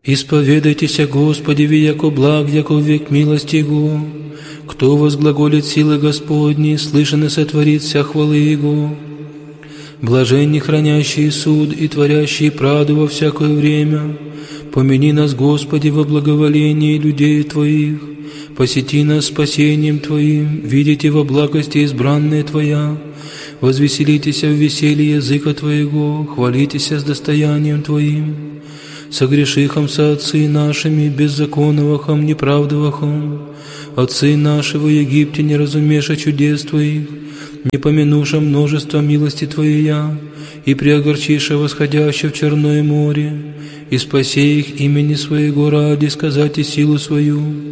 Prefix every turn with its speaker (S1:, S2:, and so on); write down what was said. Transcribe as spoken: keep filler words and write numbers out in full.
S1: Исповедайтеся Господи, яко благ, яко век милости Его. Кто возглаголит силы Господни, слышен и сотворит вся хвалы Его. Блаженни хранящие суд и творящие правду во всякое время. Помяни нас, Господи, во благоволении людей Твоих. Посети нас спасением Твоим, видите во благости избранные Твоя. Возвеселитесь в веселье языка Твоего, хвалитесь с достоянием Твоим. Согрешихом со отцы нашими, беззаконновахом, неправдовахом. Отцы наши во Египте не разумеша чудес Твоих, не помянуша множество милости Твоя, и приогорчиша восходящее в Черное море, и спаси их имени Своего ради, сказать и силу свою.